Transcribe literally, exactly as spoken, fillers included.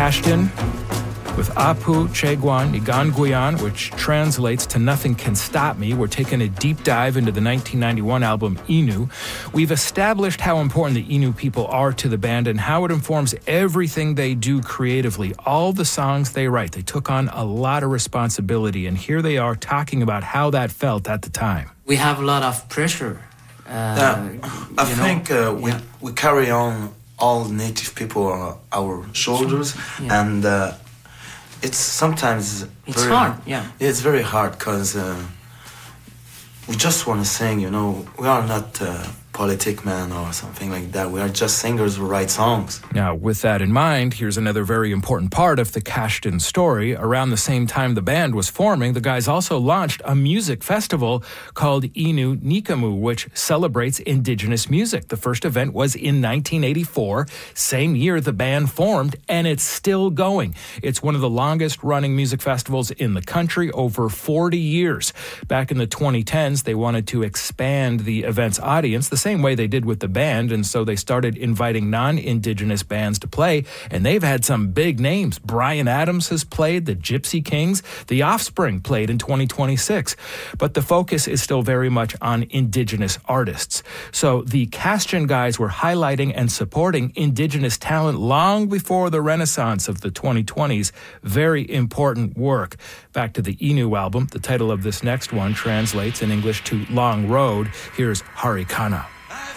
Kashtin with Apu Chegwan Iganguyan, which translates to Nothing Can Stop Me. We're taking a deep dive into the nineteen ninety-one album Innu. We've established how important the Innu people are to the band and how it informs everything they do creatively. All the songs they write, they took on a lot of responsibility, and here they are talking about how that felt at the time. We have a lot of pressure. Uh, yeah, I you think know? uh, we, yeah. we carry on all native people on our shoulders, yeah. and uh, it's sometimes it's very hard. Yeah, it's very hard because uh, we just want to sing. You know, we are not uh, politic man or something like that. We are just singers who write songs. Now, with that in mind, here's another very important part of the Kashtin story. Around the same time the band was forming, the guys also launched a music festival called Innu Nikamu, which celebrates indigenous music. The first event was in nineteen eighty-four, same year the band formed, and it's still going. It's one of the longest-running music festivals in the country, over forty years. Back in the twenty tens, they wanted to expand the event's audience the same way they did with the band, and so they started inviting non-Indigenous bands to play, and they've had some big names. Bryan Adams has played, the Gypsy Kings, The Offspring played in twenty twenty-six, but the focus is still very much on Indigenous artists. So the Kashtin guys were highlighting and supporting Indigenous talent long before the Renaissance of the twenty twenties. Very important work. Back to the Innu album, the title of this next one translates in English to Long Road. Here's Harikana.